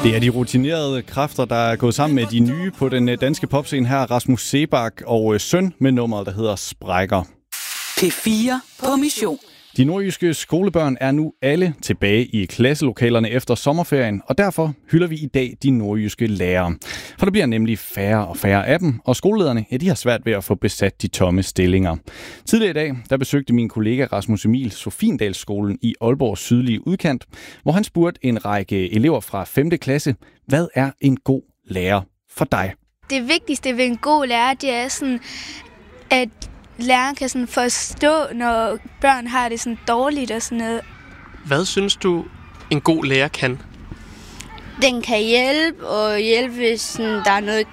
Det er de rutinerede kræfter, der er gået sammen med de nye på den danske popscene her, Rasmus Seebach og Søn med nummeret, der hedder Sprækker. P4 på mission. De nordjyske skolebørn er nu alle tilbage i klasselokalerne efter sommerferien, og derfor hylder vi i dag de nordjyske lærere. For der bliver nemlig færre og færre af dem, og skolelederne de har svært ved at få besat de tomme stillinger. Tidligere i dag der besøgte min kollega Rasmus Emil Sofindalsskolen i Aalborgs sydlige udkant, hvor han spurgte en række elever fra 5. klasse, hvad er en god lærer for dig? Det vigtigste ved en god lærer, det er sådan, at læreren kan sådan forstå, når børn har det sådan dårligt og sådan noget. Hvad synes du, en god lærer kan? Den kan hjælpe, hvis der er noget